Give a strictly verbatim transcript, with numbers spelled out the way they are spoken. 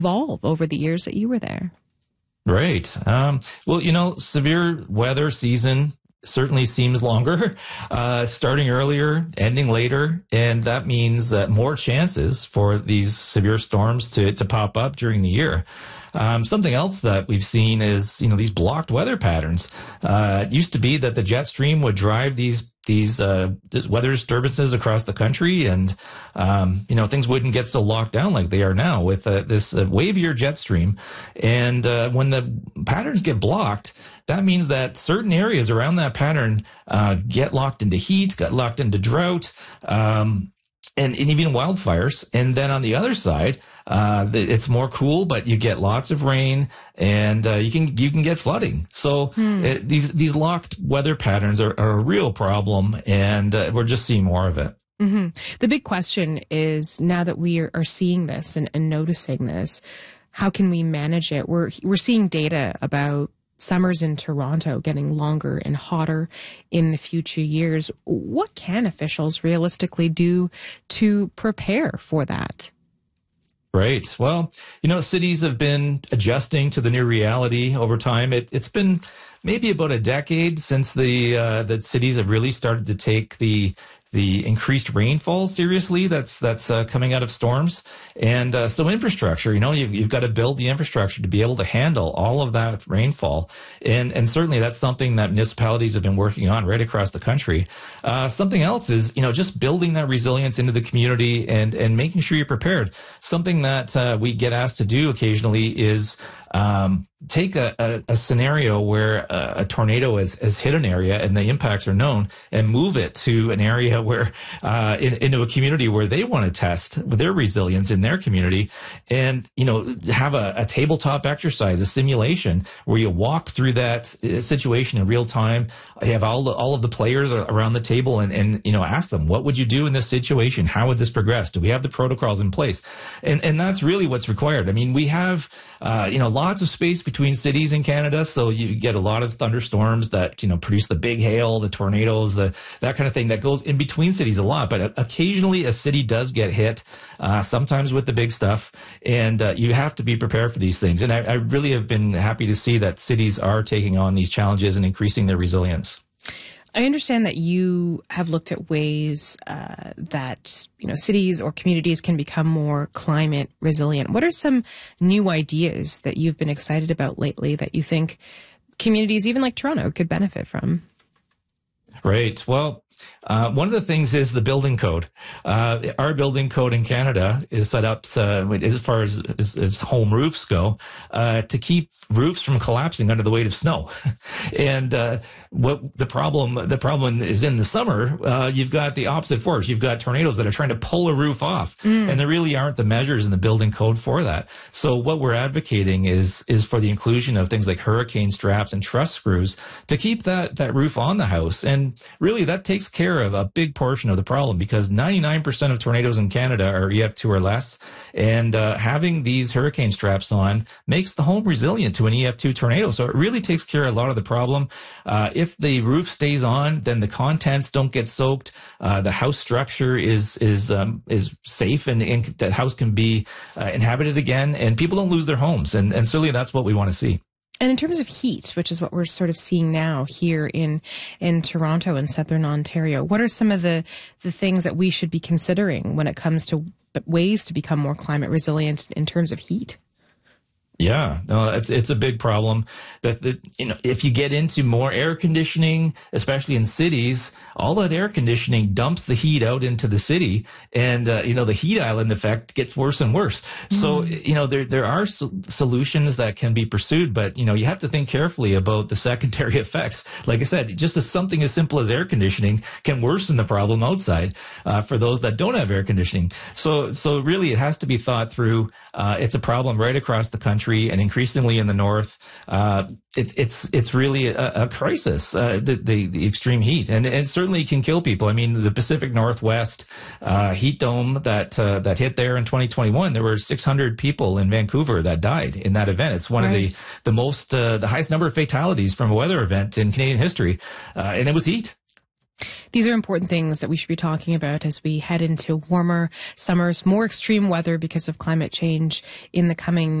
evolve over the years that you were there? Right. Um, well, you know, severe weather season certainly seems longer, uh, starting earlier, ending later. And that means uh, more chances for these severe storms to, to pop up during the year. Um, something else that we've seen is, you know, these blocked weather patterns. Uh, it used to be that the jet stream would drive these these uh, weather disturbances across the country, and um, you know, things wouldn't get so locked down like they are now with uh, this uh, wavier jet stream. And uh, when the patterns get blocked, that means that certain areas around that pattern uh, get locked into heat, got locked into drought. Um, And, and even wildfires. And then on the other side, uh, it's more cool, but you get lots of rain, and uh, you can you can get flooding. So hmm. it, these these locked weather patterns are, are a real problem, and uh, we're just seeing more of it. Mm-hmm. The big question is, now that we are, are seeing this and, and noticing this, how can we manage it? We're we're seeing data about summers in Toronto getting longer and hotter in the future years. What can officials realistically do to prepare for that? Right. Well, you know, cities have been adjusting to the new reality over time. It, it's been maybe about a decade since the uh, that cities have really started to take the the increased rainfall seriously that's that's uh, coming out of storms. And uh, so infrastructure, you know, you've, you've got to build the infrastructure to be able to handle all of that rainfall. And and certainly that's something that municipalities have been working on right across the country. Uh, something else is, you know, just building that resilience into the community and, and making sure you're prepared. Something that uh, we get asked to do occasionally is um, take a, a, a scenario where a, a tornado has, has hit an area and the impacts are known, and move it to an area where, uh, in, into a community where they want to test their resilience in their community, and, you know, have a, a tabletop exercise, a simulation where you walk through that situation in real time. You have all the, all of the players around the table, and, and, you know, ask them, what would you do in this situation? How would this progress? Do we have the protocols in place? And, and that's really what's required. I mean, we have, uh, you know, lots of space between cities in Canada. So you get a lot of thunderstorms that, you know, produce the big hail, the tornadoes, the, that kind of thing that goes in between cities a lot. But occasionally a city does get hit, uh, sometimes with the big stuff. And, uh, you have to be prepared for these things. And I, I really have been happy to see that cities are taking on these challenges and increasing their resilience. I understand that you have looked at ways uh, that, you know, cities or communities can become more climate resilient. What are some new ideas that you've been excited about lately that you think communities, even like Toronto, could benefit from? Right. Well, Uh, one of the things is the building code. Uh, our building code in Canada is set up uh, as far as, as, as home roofs go, uh, to keep roofs from collapsing under the weight of snow. And uh, what the problem the problem is in the summer, uh, you've got the opposite force. You've got tornadoes that are trying to pull a roof off, mm. and there really aren't the measures in the building code for that. So what we're advocating is is for the inclusion of things like hurricane straps and truss screws to keep that that roof on the house. And really, that takes care of a big portion of the problem, because ninety-nine percent of tornadoes in Canada are E F two or less, and uh, having these hurricane straps on makes the home resilient to an E F two tornado. So it really takes care of a lot of the problem. Uh, if the roof stays on, then the contents don't get soaked. Uh, the house structure is is um, is safe, and, and the house can be uh, inhabited again, and people don't lose their homes. And, and certainly that's what we want to see. And in terms of heat, which is what we're sort of seeing now here in in Toronto and Southern Ontario, what are some of the, the things that we should be considering when it comes to ways to become more climate resilient in terms of heat? Yeah, no, it's it's a big problem. That, that you know, if you get into more air conditioning, especially in cities, all that air conditioning dumps the heat out into the city, and uh, you know, the heat island effect gets worse and worse. Mm. So you know, there there are so- solutions that can be pursued, but you know, you have to think carefully about the secondary effects. Like I said, just as something as simple as air conditioning can worsen the problem outside uh, for those that don't have air conditioning. So so really, it has to be thought through. Uh, it's a problem right across the country, and increasingly in the north. Uh, it, it's it's really a, a crisis, uh, the, the the extreme heat, and and certainly can kill people. I mean, the Pacific Northwest uh, heat dome that uh, that hit there in twenty twenty-one, there were six hundred people in Vancouver that died in that event. It's one right. of the the most uh, the highest number of fatalities from a weather event in Canadian history, uh, and it was heat. These are important things that we should be talking about as we head into warmer summers, more extreme weather because of climate change in the coming